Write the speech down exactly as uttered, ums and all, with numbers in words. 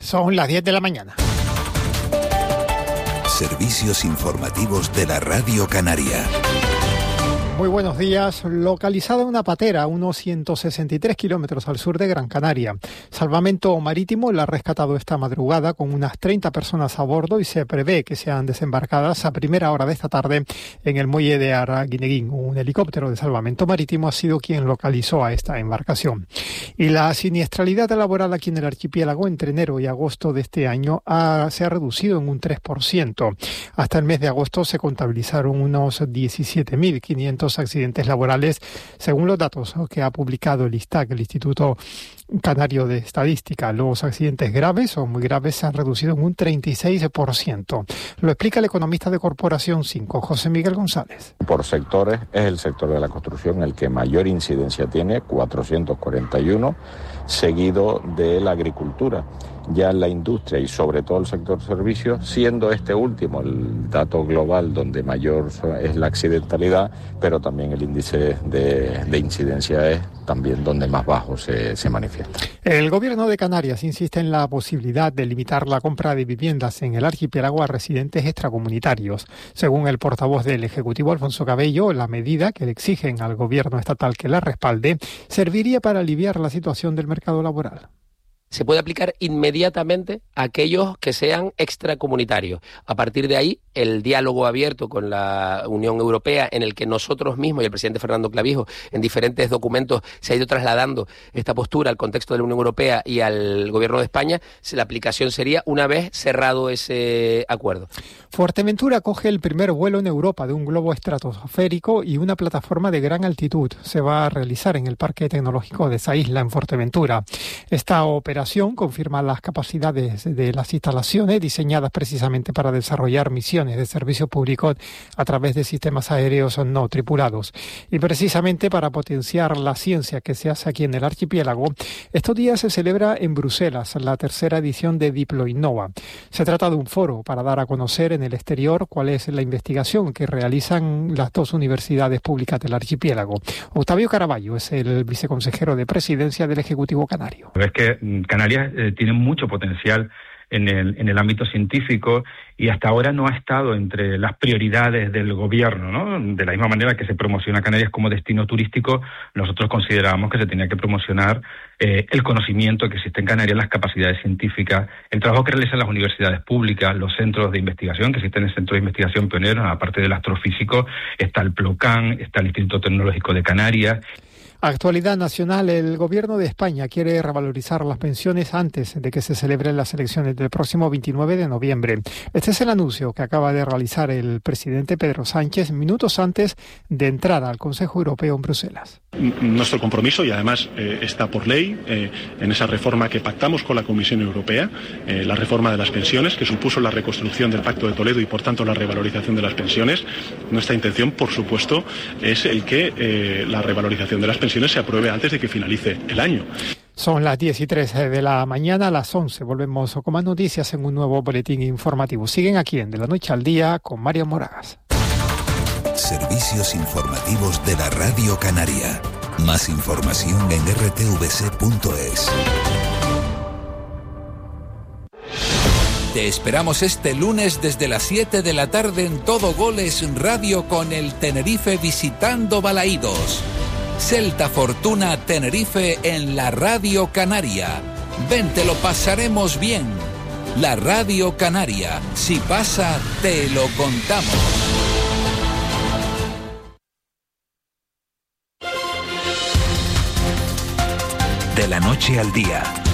Son las diez de la mañana. Servicios informativos de la Radio Canaria. Muy buenos días. Localizada una patera a unos ciento sesenta y tres kilómetros al sur de Gran Canaria. Salvamento Marítimo la ha rescatado esta madrugada con unas treinta personas a bordo y se prevé que sean desembarcadas a primera hora de esta tarde en el muelle de Arguineguín. Un helicóptero de Salvamento Marítimo ha sido quien localizó a esta embarcación. Y la siniestralidad laboral aquí en el archipiélago entre enero y agosto de este año ha, se ha reducido en un tres por ciento. Hasta el mes de agosto se contabilizaron unos diecisiete mil quinientos accidentes laborales, según los datos que ha publicado el ISTAC, el Instituto Canario de Estadística. Los accidentes graves o muy graves se han reducido en un treinta y seis por ciento. Lo explica el economista de Corporación cinco, José Miguel González. Por sectores, es el sector de la construcción el que mayor incidencia tiene, cuatrocientos cuarenta y uno, seguido de la agricultura. Ya en la industria y sobre todo el sector servicios, siendo este último el dato global donde mayor es la accidentalidad, pero también el índice de, de incidencia es también donde más bajo se, se manifiesta. El Gobierno de Canarias insiste en la posibilidad de limitar la compra de viviendas en el archipiélago a residentes extracomunitarios. Según el portavoz del Ejecutivo, Alfonso Cabello, la medida que le exigen al Gobierno estatal que la respalde serviría para aliviar la situación del mercado laboral. Se puede aplicar inmediatamente a aquellos que sean extracomunitarios. A partir de ahí, el diálogo abierto con la Unión Europea, en el que nosotros mismos y el presidente Fernando Clavijo, en diferentes documentos, se ha ido trasladando esta postura al contexto de la Unión Europea y al Gobierno de España, la aplicación sería una vez cerrado ese acuerdo. Fuerteventura acoge el primer vuelo en Europa de un globo estratosférico y una plataforma de gran altitud. Se va a realizar en el Parque Tecnológico de esa isla, en Fuerteventura. Esta operación confirma las capacidades de las instalaciones diseñadas precisamente para desarrollar misiones de servicio público a través de sistemas aéreos no tripulados. Y precisamente para potenciar la ciencia que se hace aquí en el archipiélago, estos días se celebra en Bruselas la tercera edición de Diploinnova. Se trata de un foro para dar a conocer en el exterior cuál es la investigación que realizan las dos universidades públicas del archipiélago. Octavio Caraballo es el viceconsejero de Presidencia del Ejecutivo Canario. Es que Canarias eh, tiene mucho potencial en el, en el ámbito científico y hasta ahora no ha estado entre las prioridades del gobierno, ¿no? De la misma manera que se promociona Canarias como destino turístico, nosotros considerábamos que se tenía que promocionar eh, el conocimiento que existe en Canarias, las capacidades científicas, el trabajo que realizan las universidades públicas, los centros de investigación, que existen en el Centro de Investigación Pionero, aparte del astrofísico, está el PLOCAN, está el Instituto Tecnológico de Canarias. Actualidad nacional. El Gobierno de España quiere revalorizar las pensiones antes de que se celebren las elecciones del próximo veintinueve de noviembre. Este es el anuncio que acaba de realizar el presidente Pedro Sánchez minutos antes de entrar al Consejo Europeo en Bruselas. Nuestro compromiso, y además eh, está por ley, eh, en esa reforma que pactamos con la Comisión Europea, eh, la reforma de las pensiones, que supuso la reconstrucción del Pacto de Toledo y por tanto la revalorización de las pensiones. Nuestra intención, por supuesto, es el que eh, la revalorización de las pensiones se apruebe antes de que finalice el año. Son las diez y tres de la mañana, a las once. Volvemos con más noticias en un nuevo boletín informativo. Siguen aquí en De la Noche al Día con Mario Moragas. Servicios informativos de la Radio Canaria. Más información en erre te ve ce punto es. Te esperamos este lunes desde las siete de la tarde en Todo Goles Radio con el Tenerife visitando Balaídos. Celta Fortuna Tenerife en la Radio Canaria. Ven, te lo pasaremos bien. La Radio Canaria. Si pasa, te lo contamos. De la noche al día,